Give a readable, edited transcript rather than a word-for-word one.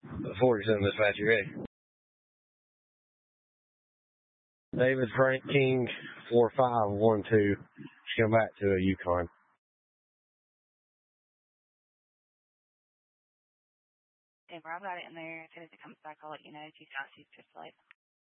47 dispatcher ready. David Frank King 4512. Come back to a Yukon. Denver, I've got it in there. As soon as it comes back, I'll let you know. 2 Southeast, just like.